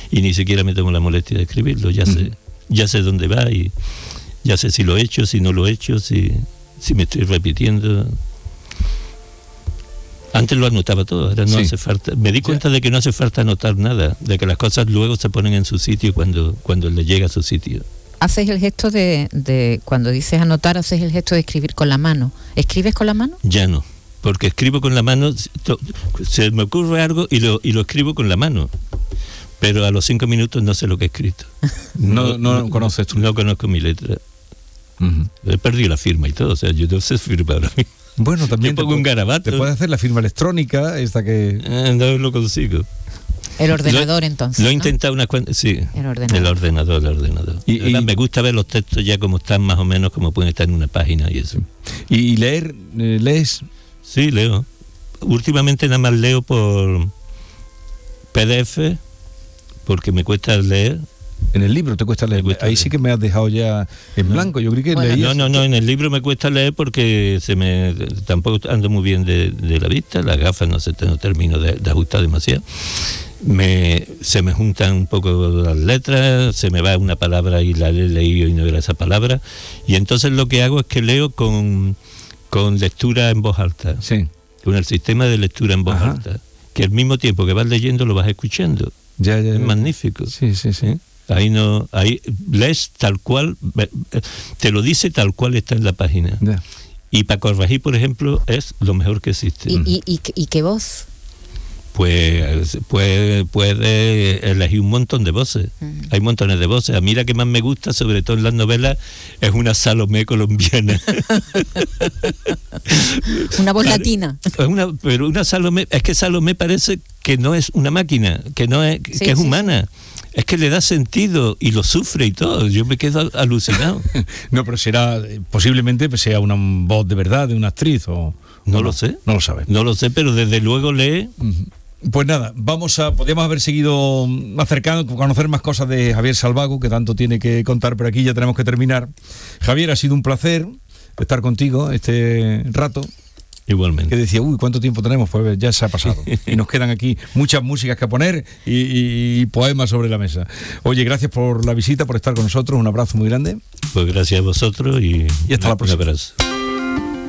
y ni siquiera me tomo la molestia de escribirlo. Ya sé dónde va y ya sé si lo he hecho, si no lo he hecho, si me estoy repitiendo. Antes lo anotaba todo, ahora no hace falta. Me di cuenta de que no hace falta anotar nada, de que las cosas luego se ponen en su sitio cuando le llega a su sitio. Haces el gesto de cuando dices anotar, haces el gesto de escribir con la mano. ¿Escribes con la mano? Ya no, porque escribo con la mano, se me ocurre algo y lo escribo con la mano. Pero a los 5 minutos no sé lo que he escrito. No conoces tú. No conozco mi letra. He perdido la firma y todo, o sea, yo no sé firmar ahora mismo. Bueno, también yo pongo un garabato. Te puedes hacer la firma electrónica, esta que... No lo consigo. El ordenador, entonces. Lo he intentado unas cuantas. Sí, el ordenador. Y me gusta ver los textos ya como están, más o menos, como pueden estar en una página y eso. ¿Y leer? ¿Lees? Sí, leo. Últimamente nada más leo por PDF, porque me cuesta leer. En el libro te cuesta leer. Ahí sí que me has dejado ya en blanco. Yo creí que leías. No, en el libro me cuesta leer porque tampoco ando muy bien de la vista, las gafas no termino de ajustar demasiado. Se me juntan un poco las letras, se me va una palabra y la he leído y no era esa palabra, y entonces lo que hago es que leo con lectura en voz alta. Sí. Con el sistema de lectura en voz alta, que al mismo tiempo que vas leyendo lo vas escuchando. Ya. Es magnífico. Sí. Ahí lees tal cual, te lo dice tal cual está en la página. Ya. Y para corregir, por ejemplo, es lo mejor que existe. ¿Y qué voz? Pues puede elegir un montón de voces. Hay montones de voces. A mí la que más me gusta, sobre todo en las novelas, es una Salomé colombiana. Una voz latina. Pero una Salomé, es que Salomé parece que no es una máquina, que no es, que es humana. Es que le da sentido y lo sufre y todo. Yo me quedo alucinado. No, pero posiblemente sea una voz de verdad, de una actriz o... No lo sé. No lo sabes. No lo sé, pero desde luego lee. Pues nada, podríamos haber seguido acercando, conocer más cosas de Javier Salvago, que tanto tiene que contar, pero aquí ya tenemos que terminar. Javier, ha sido un placer estar contigo este rato. Igualmente. Que decía, ¿cuánto tiempo tenemos? Pues ya se ha pasado. Y nos quedan aquí muchas músicas que poner y poemas sobre la mesa. Oye, gracias por la visita, por estar con nosotros. Un abrazo muy grande. Pues gracias a vosotros y hasta la próxima. Un abrazo.